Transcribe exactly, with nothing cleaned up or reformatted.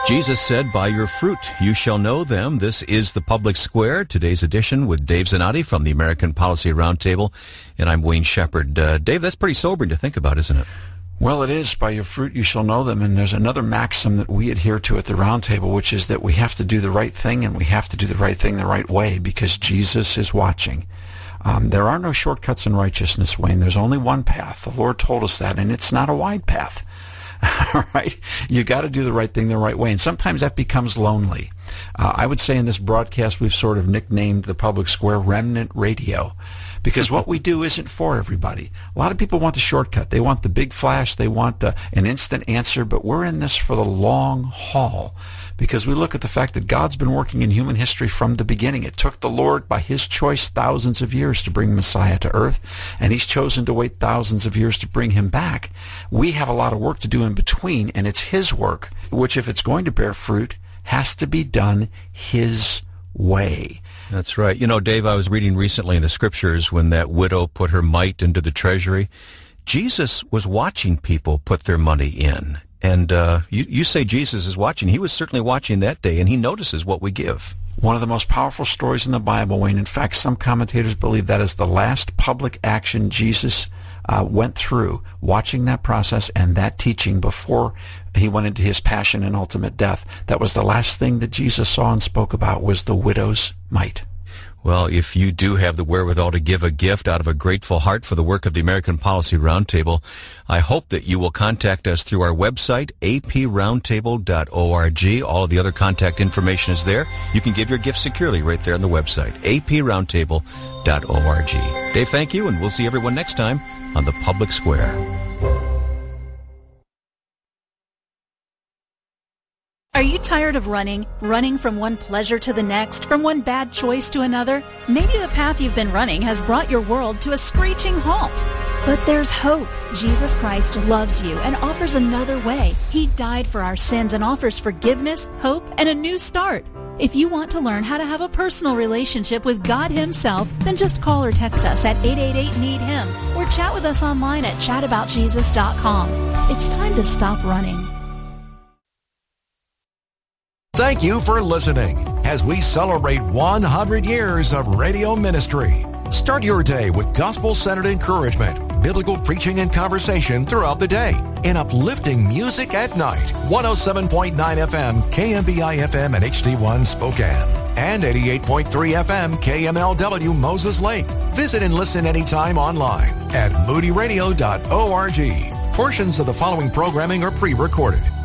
Jesus said, by your fruit you shall know them. This is The Public Square, today's edition with Dave Zanotti from the American Policy Roundtable, and I'm Wayne Shepherd. Uh, Dave, that's pretty sobering to think about, isn't it? Well, it is. By your fruit you shall know them. And there's another maxim that we adhere to at the Roundtable, which is that we have to do the right thing, and we have to do the right thing the right way because Jesus is watching. Um, there are no shortcuts in righteousness, Wayne. There's only one path. The Lord told us that, and it's not a wide path. All right? You got to do the right thing the right way, and sometimes that becomes lonely. Uh, I would say in this broadcast we've sort of nicknamed the Public Square Remnant Radio, because what we do isn't for everybody. A lot of people want the shortcut. They want the big flash. They want the, an instant answer, but we're in this for the long haul, because we look at the fact that God's been working in human history from the beginning. It took the Lord, by His choice, thousands of years to bring Messiah to earth, and He's chosen to wait thousands of years to bring Him back. We have a lot of work to do in between, and it's His work, which, if it's going to bear fruit, has to be done His way. That's right. You know, Dave, I was reading recently in the Scriptures when that widow put her mite into the treasury. Jesus was watching people put their money in. And uh, you, you say Jesus is watching. He was certainly watching that day, and He notices what we give. One of the most powerful stories in the Bible, Wayne. In fact, some commentators believe that is the last public action Jesus uh, went through, watching that process and that teaching before He went into His passion and ultimate death. That was the last thing that Jesus saw and spoke about, was the widow's mite. Well, if you do have the wherewithal to give a gift out of a grateful heart for the work of the American Policy Roundtable, I hope that you will contact us through our website, a p roundtable dot org. All of the other contact information is there. You can give your gift securely right there on the website, a p roundtable dot org. Dave, thank you, and we'll see everyone next time on The Public Square. Are you tired of running? Running from one pleasure to the next, from one bad choice to another? Maybe the path you've been running has brought your world to a screeching halt. But there's hope. Jesus Christ loves you and offers another way. He died for our sins and offers forgiveness, hope, and a new start. If you want to learn how to have a personal relationship with God Himself, then just call or text us at eight eight eight, need him or chat with us online at chat about jesus dot com. It's time to stop running. Thank you for listening as we celebrate one hundred years of radio ministry. Start your day with gospel-centered encouragement, biblical preaching and conversation throughout the day, and uplifting music at night. one oh seven point nine F M, K M B I F M and H D one Spokane, and eighty-eight point three F M, K M L W Moses Lake. Visit and listen anytime online at moody radio dot org. Portions of the following programming are pre-recorded.